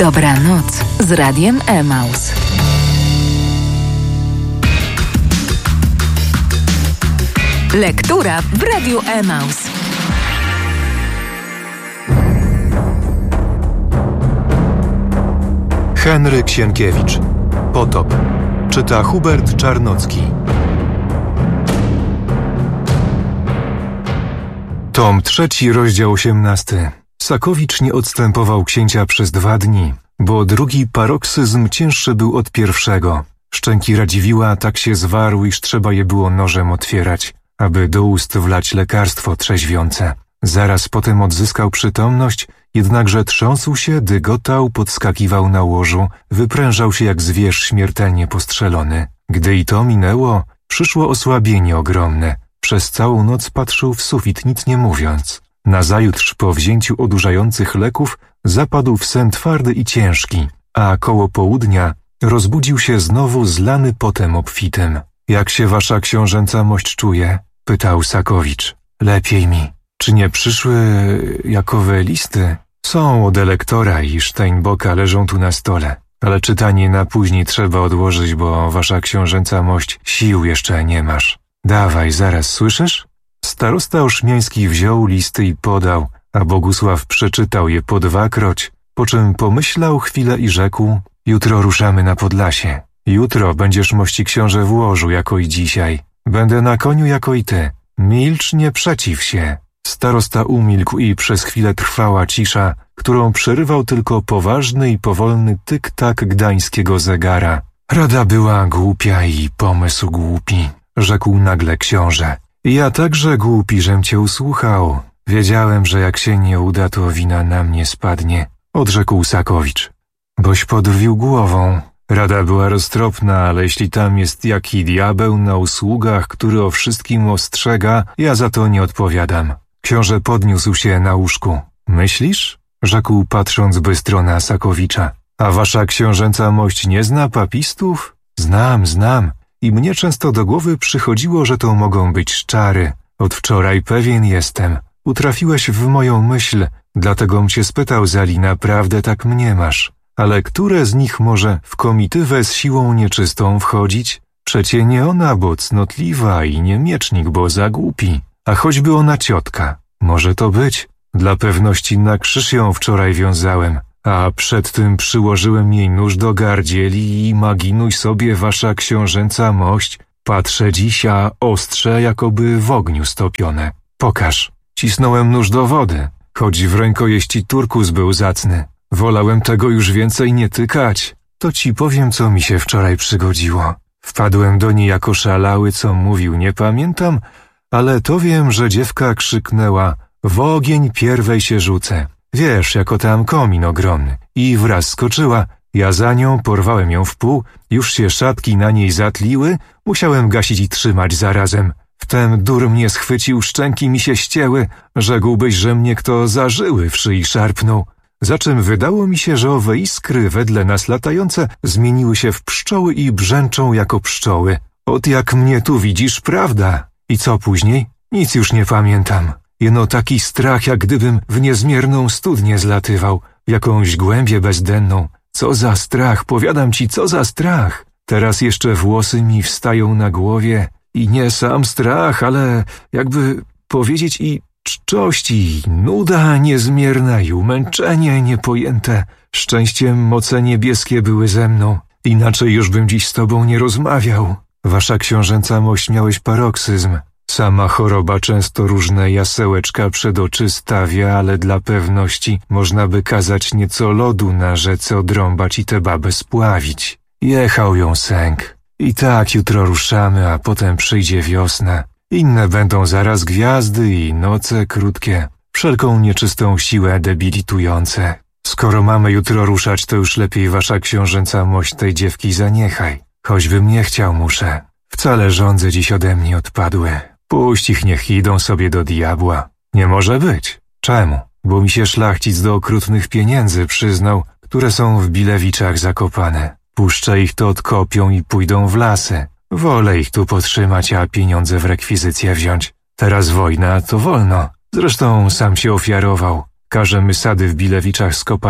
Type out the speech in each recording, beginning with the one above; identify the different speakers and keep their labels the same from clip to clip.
Speaker 1: Dobranoc z Radiem Emaus. Lektura w Radiu Emaus.
Speaker 2: Henryk Sienkiewicz. Potop. Czyta Hubert Czarnocki. Tom 3, rozdział 18. Sakowicz nie odstępował księcia przez 2 dni, bo drugi paroksyzm cięższy był od pierwszego. Szczęki Radziwiła tak się zwarł, iż trzeba je było nożem otwierać, aby do ust wlać lekarstwo trzeźwiące. Zaraz potem odzyskał przytomność, jednakże trząsł się, dygotał, podskakiwał na łożu, wyprężał się jak zwierz śmiertelnie postrzelony. Gdy i to minęło, przyszło osłabienie ogromne. Przez całą noc patrzył w sufit, nic nie mówiąc. Nazajutrz po wzięciu odurzających leków zapadł w sen twardy i ciężki, a koło południa rozbudził się znowu zlany potem obfitym. Jak się wasza książęca mość czuje? Pytał Sakowicz. Lepiej mi. Czy nie przyszły jakowe listy? Są od elektora i Steinbocka, leżą tu na stole. Ale czytanie na później trzeba odłożyć, bo wasza książęca mość sił jeszcze nie masz. Dawaj, zaraz, słyszysz? Starosta Oszmiański wziął listy i podał, a Bogusław przeczytał je po 2-kroć, po czym pomyślał chwilę i rzekł: jutro ruszamy na Podlasie. Jutro będziesz, mości książę, w łożu, jako i dzisiaj. Będę na koniu, jako i ty. Milcz, nie przeciw się. Starosta umilkł i przez chwilę trwała cisza, którą przerywał tylko poważny i powolny tyk-tak gdańskiego zegara. Rada była głupia i pomysł głupi, rzekł nagle książę. Ja także głupi, żem cię usłuchał. Wiedziałem, że jak się nie uda, to wina na mnie spadnie, odrzekł Sakowicz. Boś podrwił głową. Rada była roztropna, ale jeśli tam jest jaki diabeł na usługach, który o wszystkim ostrzega, ja za to nie odpowiadam. Książę podniósł się na łóżku. Myślisz? Rzekł, patrząc bystro na Sakowicza. A wasza książęca mość nie zna papistów? Znam. I mnie często do głowy przychodziło, że to mogą być szczary. Od wczoraj pewien jestem. Utrafiłeś w moją myśl, dlategom cię spytał, zali naprawdę tak mniemasz. Ale które z nich może w komitywę z siłą nieczystą wchodzić? Przecie nie ona, bo cnotliwa, i nie miecznik, bo za głupi. A choćby ona ciotka. Może to być. Dla pewności na krzyż ją wczoraj wiązałem, a przed tym przyłożyłem jej nóż do gardzieli i maginuj sobie wasza książęca mość. Patrzę dziś, a ostrze jakoby w ogniu stopione. Pokaż. Cisnąłem nóż do wody, choć w rękojeści turkus był zacny. Wolałem tego już więcej nie tykać. To ci powiem, co mi się wczoraj przygodziło. Wpadłem do niej jako szalały, co mówił, nie pamiętam, ale to wiem, że dziewka krzyknęła: w ogień pierwej się rzucę. Wiesz, jako tam komin ogromny. I wraz skoczyła. Ja za nią, porwałem ją w pół, już się szatki na niej zatliły, musiałem gasić i trzymać zarazem. Wtem dur mnie schwycił, szczęki mi się ścięły, rzekłbyś, że mnie kto za żyły w szyi szarpnął. Za czym wydało mi się, że owe iskry wedle nas latające zmieniły się w pszczoły i brzęczą jako pszczoły. Ot jak mnie tu widzisz, prawda? I co później? Nic już nie pamiętam. Jeno taki strach, jak gdybym w niezmierną studnię zlatywał, w jakąś głębię bezdenną. Co za strach, powiadam ci, co za strach. Teraz jeszcze włosy mi wstają na głowie i nie sam strach, ale jakby powiedzieć i czczość, i nuda niezmierna, i umęczenie niepojęte. Szczęściem moce niebieskie były ze mną, inaczej już bym dziś z tobą nie rozmawiał. Wasza książęca mość, miałeś paroksyzm. Sama choroba często różne jasełeczka przed oczy stawia, ale dla pewności można by kazać nieco lodu na rzece odrąbać i tę babę spławić. Jechał ją sęk. I tak jutro ruszamy, a potem przyjdzie wiosna. Inne będą zaraz gwiazdy i noce krótkie, wszelką nieczystą siłę debilitujące. Skoro mamy jutro ruszać, to już lepiej wasza książęca mość tej dziewki zaniechaj. Choćbym nie chciał, muszę. Wcale żądze dziś ode mnie odpadły. Puść ich, niech idą sobie do diabła. Nie może być. Czemu? Bo mi się szlachcic do okrutnych pieniędzy przyznał, które są w Bilewiczach zakopane. Puszczę ich, to odkopią i pójdą w lasy. Wolę ich tu potrzymać, a pieniądze w rekwizycję wziąć. Teraz wojna, to wolno. Zresztą sam się ofiarował. Każe my sady w Bilewiczach skopać,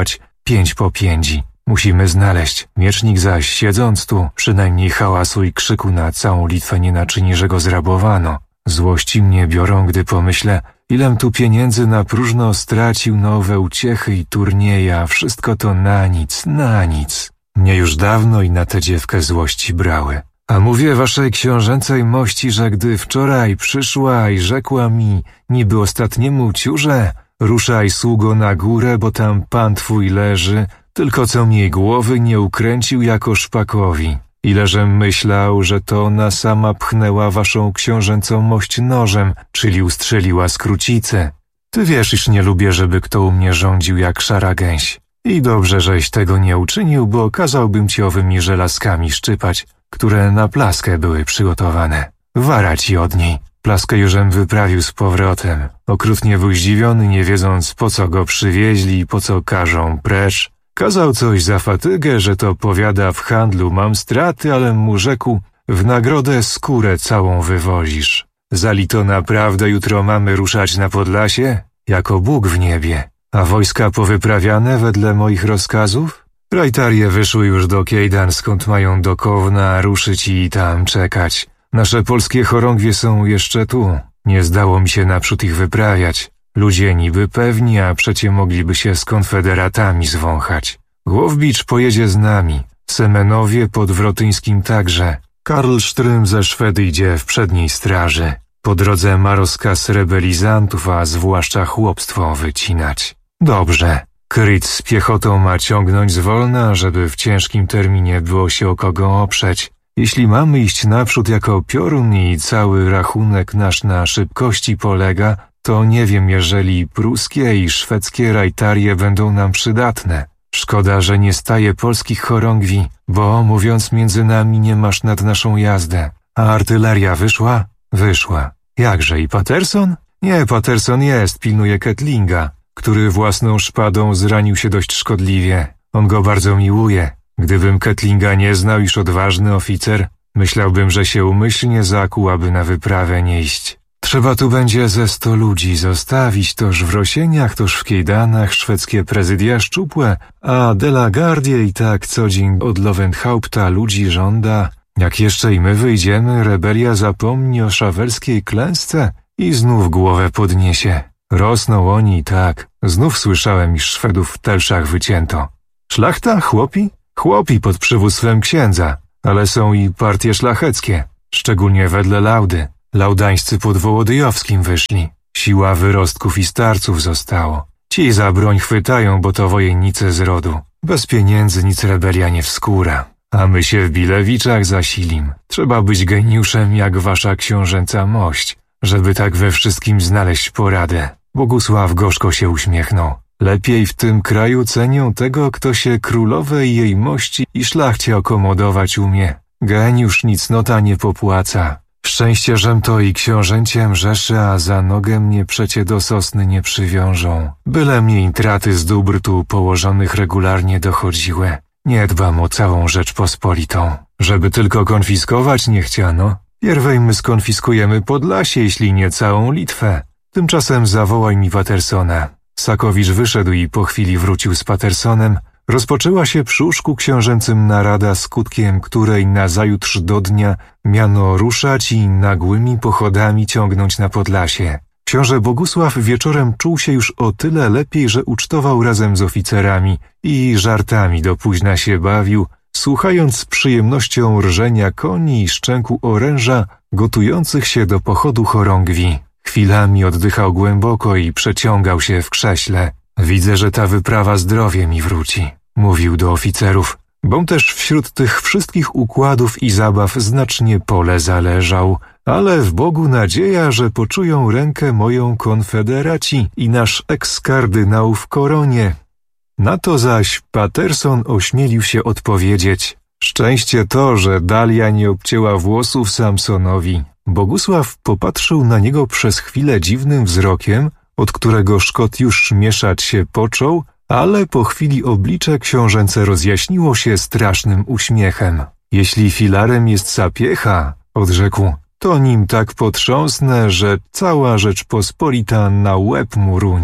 Speaker 2: 5 popędzi. Musimy znaleźć. Miecznik zaś, siedząc tu, przynajmniej hałasu i krzyku na całą Litwę nie naczyni, że go zrabowano. Złości mnie biorą, gdy pomyślę, ilem tu pieniędzy na próżno stracił, nowe uciechy i turnieje, a wszystko to na nic, na nic. Mnie już dawno i na tę dziewkę złości brały. A mówię waszej książęcej mości, że gdy wczoraj przyszła i rzekła mi, niby ostatniemu ciurze, ruszaj, sługo, na górę, bo tam pan twój leży, tylko co mi jej głowy nie ukręcił jako szpakowi. Ileżem myślał, że to ona sama pchnęła waszą książęcą mość nożem, czyli ustrzeliła skrócicę. Ty wiesz, iż nie lubię, żeby kto u mnie rządził jak szara gęś. I dobrze, żeś tego nie uczynił, bo kazałbym ci owymi żelazkami szczypać, które na plaskę były przygotowane. Wara ci od niej. Plaskę jużem wyprawił z powrotem. Okrutnie był zdziwiony, nie wiedząc, po co go przywieźli i po co każą precz. Kazał coś za fatygę, że to powiada, w handlu mam straty, ale mu rzekł, w nagrodę skórę całą wywozisz. Zali to naprawdę jutro mamy ruszać na Podlasie? Jako Bóg w niebie. A wojska powyprawiane wedle moich rozkazów? Rajtarie wyszły już do Kejdan, skąd mają do Kowna ruszyć i tam czekać. Nasze polskie chorągwie są jeszcze tu. Nie zdało mi się naprzód ich wyprawiać. Ludzie niby pewni, a przecie mogliby się z konfederatami zwąchać. Głowbicz pojedzie z nami. Semenowie pod Wrotyńskim także. Karl Sztrym ze Szwedy idzie w przedniej straży. Po drodze ma rozkaz rebelizantów, a zwłaszcza chłopstwo wycinać. Dobrze. Kryc z piechotą ma ciągnąć zwolna, żeby w ciężkim terminie było się o kogo oprzeć. Jeśli mamy iść naprzód jako piorun i cały rachunek nasz na szybkości polega, to nie wiem, jeżeli pruskie i szwedzkie rajtarie będą nam przydatne. Szkoda, że nie staje polskich chorągwi, bo, mówiąc między nami, nie masz nad naszą jazdę. A artyleria wyszła? Wyszła. Jakże, i Patterson? Nie, Patterson jest, pilnuje Kettlinga, który własną szpadą zranił się dość szkodliwie. On go bardzo miłuje. Gdybym Kettlinga nie znał, iż odważny oficer, myślałbym, że się umyślnie zakuł, aby na wyprawę nie iść. Trzeba tu będzie ze 100 ludzi zostawić, toż w Rosieniach, toż w Kejdanach szwedzkie prezydia szczupłe, a de la Gardie i tak co dzień od Lowenhaupta ludzi żąda. Jak jeszcze i my wyjdziemy, rebelia zapomni o szawelskiej klęsce i znów głowę podniesie. Rosną oni i tak. Znów słyszałem, iż Szwedów w Telszach wycięto. Szlachta? Chłopi? Chłopi pod przywództwem księdza, ale są i partie szlacheckie, szczególnie wedle Laudy. Laudańscy pod Wołodyjowskim wyszli. Siła wyrostków i starców zostało. Ci za broń chwytają, bo to wojennice z rodu. Bez pieniędzy nic rebelia nie wskóra. A my się w Bilewiczach zasilim. Trzeba być geniuszem jak wasza książęca mość, żeby tak we wszystkim znaleźć poradę. Bogusław gorzko się uśmiechnął. Lepiej w tym kraju cenią tego, kto się królowej jej mości i szlachcie okomodować umie. Geniusz nic nota nie popłaca. Szczęście, żem to i książęciem rzeszy, a za nogę mnie przecie do sosny nie przywiążą. Byle mnie intraty z dóbr tu położonych regularnie dochodziły. Nie dbam o całą Rzeczpospolitą. Żeby tylko konfiskować nie chciano. Pierwej my skonfiskujemy Podlasie, jeśli nie całą Litwę. Tymczasem zawołaj mi Pattersona. Sakowicz wyszedł i po chwili wrócił z Pattersonem. Rozpoczęła się przy łóżku książęcym narada, skutkiem której nazajutrz do dnia miano ruszać i nagłymi pochodami ciągnąć na Podlasie. Książę Bogusław wieczorem czuł się już o tyle lepiej, że ucztował razem z oficerami i żartami do późna się bawił, słuchając z przyjemnością rżenia koni i szczęku oręża gotujących się do pochodu chorągwi. Chwilami oddychał głęboko i przeciągał się w krześle. Widzę, że ta wyprawa zdrowie mi wróci, mówił do oficerów, bom też wśród tych wszystkich układów i zabaw znacznie pole zależał, ale w Bogu nadzieja, że poczują rękę moją konfederaci i nasz ekskardynał w koronie. Na to zaś Patterson ośmielił się odpowiedzieć, szczęście to, że Dalia nie obcięła włosów Samsonowi. Bogusław popatrzył na niego przez chwilę dziwnym wzrokiem, od którego Szkot już mieszać się począł, ale po chwili oblicze książęce rozjaśniło się strasznym uśmiechem. Jeśli filarem jest sapiecha, odrzekł, to nim tak potrząsnę, że cała Rzeczpospolita na łeb mu runie.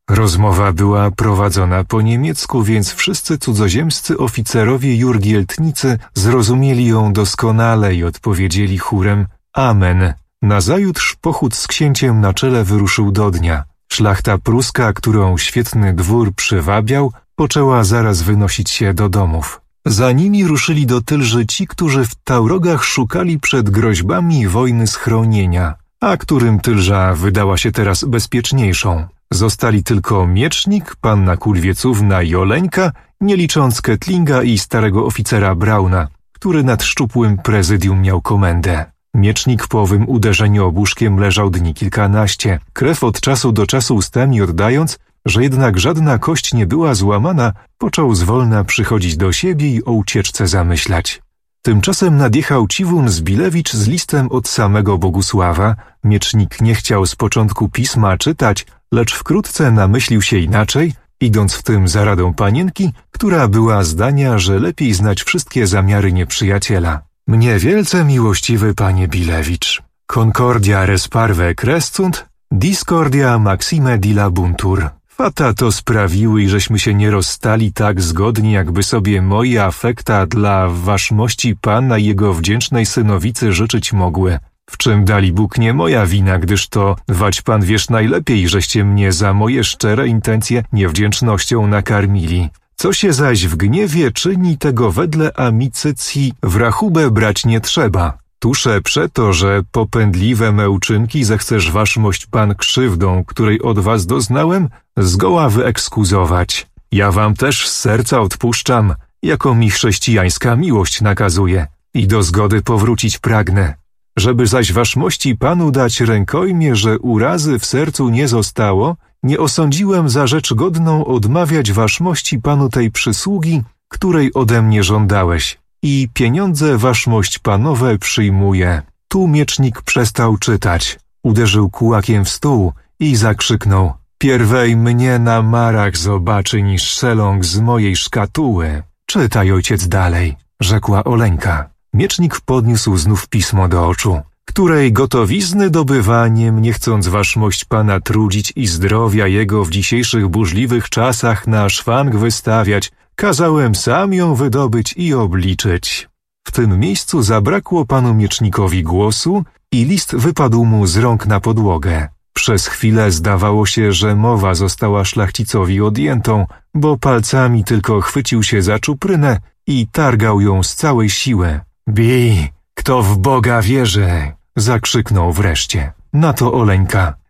Speaker 2: Rozmowa była prowadzona po niemiecku, więc wszyscy cudzoziemscy oficerowie jurgieltnicy zrozumieli ją doskonale i odpowiedzieli chórem amen. Nazajutrz pochód z księciem na czele wyruszył do dnia. Szlachta pruska, którą świetny dwór przywabiał, poczęła zaraz wynosić się do domów. Za nimi ruszyli do Tylży ci, którzy w Taurogach szukali przed groźbami wojny schronienia, a którym Tylża wydała się teraz bezpieczniejszą. Zostali tylko Miecznik, panna Kulwiecówna i Oleńka, nie licząc Kettlinga i starego oficera Brauna, który nad szczupłym prezydium miał komendę. Miecznik po owym uderzeniu obuszkiem leżał dni kilkanaście, krew od czasu do czasu ustami oddając, że jednak żadna kość nie była złamana, począł zwolna przychodzić do siebie i o ucieczce zamyślać. Tymczasem nadjechał Ciwun Zbilewicz z listem od samego Bogusława. Miecznik nie chciał z początku pisma czytać, lecz wkrótce namyślił się inaczej, idąc w tym za radą panienki, która była zdania, że lepiej znać wszystkie zamiary nieprzyjaciela. Mnie wielce miłościwy panie Bilewicz, concordia res parve crescunt, discordia maxime dilabuntur. Fata to sprawiły, i żeśmy się nie rozstali tak zgodnie, jakby sobie moje afekta dla waszmości pana i jego wdzięcznej synowicy życzyć mogły. W czym dali Bóg nie moja wina, gdyż to, wać pan wiesz najlepiej, żeście mnie za moje szczere intencje niewdzięcznością nakarmili. Co się zaś w gniewie czyni, tego wedle amicycji w rachubę brać nie trzeba. Tusze przeto, że popędliwe me uczynki zechcesz waszmość pan krzywdą, której od was doznałem, zgoła wyekskuzować. Ja wam też z serca odpuszczam, jako mi chrześcijańska miłość nakazuje i do zgody powrócić pragnę. Żeby zaś waszmości panu dać rękojmie, że urazy w sercu nie zostało, nie osądziłem za rzecz godną odmawiać waszmości panu tej przysługi, której ode mnie żądałeś. I pieniądze waszmość panowe przyjmuje. Tu Miecznik przestał czytać, uderzył kułakiem w stół i zakrzyknął: pierwej mnie na marach zobaczy niż szeląg z mojej szkatuły. Czytaj, ojciec, dalej, rzekła Oleńka. Miecznik podniósł znów pismo do oczu, której gotowizny dobywaniem, nie chcąc waszmość pana trudzić i zdrowia jego w dzisiejszych burzliwych czasach na szwank wystawiać, kazałem sam ją wydobyć i obliczyć. W tym miejscu zabrakło panu Miecznikowi głosu i list wypadł mu z rąk na podłogę. Przez chwilę zdawało się, że mowa została szlachcicowi odjętą, bo palcami tylko chwycił się za czuprynę i targał ją z całej siły. Bij, kto w Boga wierzy! Zakrzyknął wreszcie. Na to Oleńka: